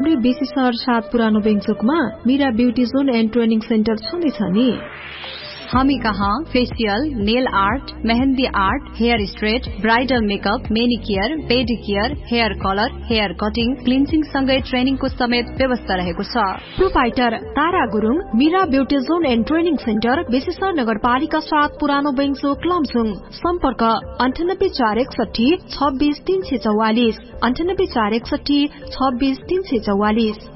हाम्रै बेसी सहर 7 पुरानो बेङचोकमा Meera beauty John and training centre छँदैछ नि। हामी कहाँ facial, nail art, mehndi art, hair straight, bridal makeup, manicure, pedicure, hair colour, hair cutting, cleansing सँगै ट्रेनिङको समेत व्यवस्था रहेको छ। Proprietor Tara Gurung, Meera beauty John and training centre, बेसीसर नगरपालिका 7 पुरानो बेङचोक लमजुङ। सम्पर्क 9841 26 344, 9841 26 344।